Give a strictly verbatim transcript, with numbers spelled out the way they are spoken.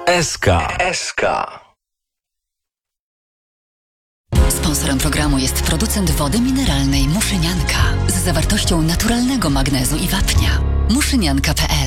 S K. S K. Sponsorem programu jest producent wody mineralnej Muszynianka z zawartością naturalnego magnezu i wapnia. muszynianka kropka p l